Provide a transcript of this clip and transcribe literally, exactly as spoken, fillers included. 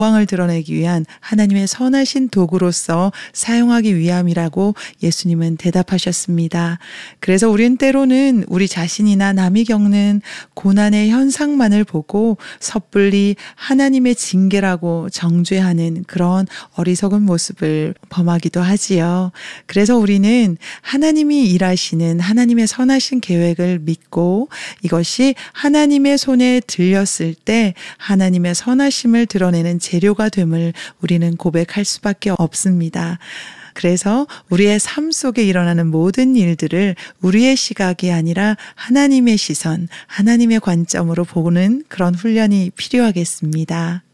영광을 드러내기 위한 하나님의 선하신 도구로서 사용하기 위함이라고 예수님은 대답하셨습니다. 그래서 우린 때로는 우리 자신이나 남이 겪는 고난의 현상만을 보고 섣불리 하나님의 징계라고 정죄하는 그런 어리석은 모습을 범하기도 하지요. 그래서 우리는 하나님이 일하시는 하나님의 선하신 계획을 믿고 이것이 하나님의 손에 들렸을 때 하나님의 선하심을 드러내는 재료가 됨을 우리는 고백할 수밖에 없습니다. 그래서 우리의 삶 속에 일어나는 모든 일들을 우리의 시각이 아니라 하나님의 시선, 하나님의 관점으로 보는 그런 훈련이 필요하겠습니다.